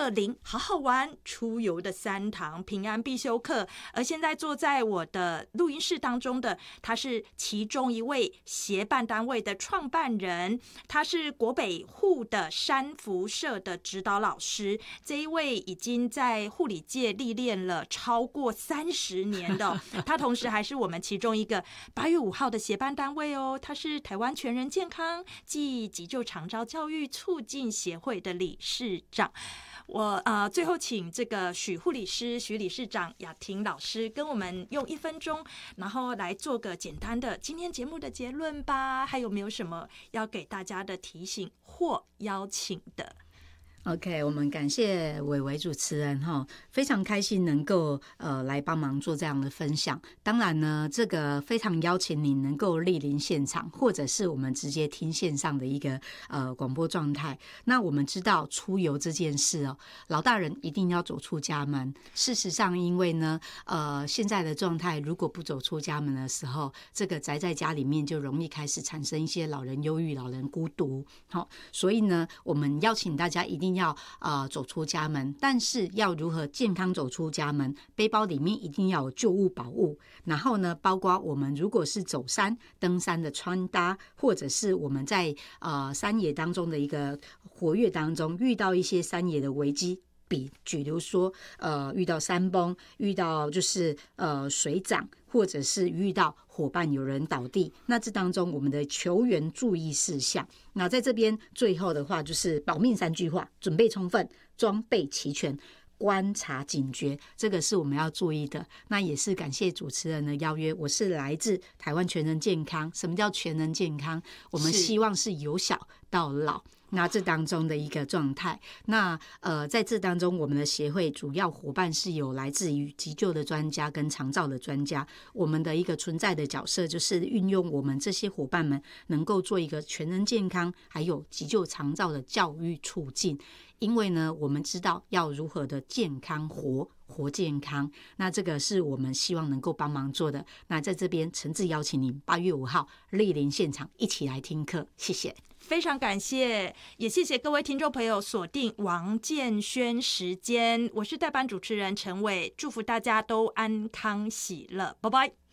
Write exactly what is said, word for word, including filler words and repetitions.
乐龄好好玩出游的三堂平安必修课。而现在坐在我的录音室当中的，他是其中一位协办单位的创办人，他是国北护的山福社的指导老师。这一位已经在护理界历练了超过三十年的、哦、他同时还是我们其中一个八月五号的协办单位哦。他是台湾全人健康暨急救长照教育促进协会的理事长。我呃最后请这个许护理师、许理事长、雅婷老师跟我们用一分钟，然后来做个简单的今天节目的结论吧。还有没有什么要给大家的提醒或邀请的 ？OK， 我们感谢伟伟主持人哈，非常开心能够呃来帮忙做这样的分享。当然呢，这个非常邀请你能够莅临现场，或者是我们直接听线上的一个呃广播状态。那我们知道出游这件事哦，老大人一定要走出家门。事实上，因为呢呃现在的状态，如果不走出家门的时候，这个宅在家里面就容易开始产生一些老人忧郁、老人孤独。好，所以呢，我们邀请大家一定要要呃走出家门，但是要如何健康走出家门？背包里面一定要有救物宝物，然后呢，包括我们如果是走山、登山的穿搭，或者是我们在呃山野当中的一个活跃当中遇到一些山野的危机。比举如说，呃，遇到山崩，遇到就是呃水涨，或者是遇到伙伴有人倒地，那这当中我们的球员注意事项。那在这边最后的话就是保命三句话：准备充分，装备齐全。观察警觉，这个是我们要注意的。那也是感谢主持人的邀约，我是来自台湾全人健康。什么叫全人健康？我们希望是由小到老，那这当中的一个状态。那呃，在这当中，我们的协会主要伙伴是有来自于急救的专家跟长照的专家。我们的一个存在的角色就是运用我们这些伙伴们，能够做一个全人健康，还有急救长照的教育促进。因为呢，我们知道要如何的健康活，活健康，那这个是我们希望能够帮忙做的。那在这边诚挚邀请您八月五号莅临现场，一起来听课，谢谢。 非常感谢，也谢谢各位听众朋友锁定王建轩时间，我是代班主持人陈伟，祝福大家都安康喜乐，拜拜。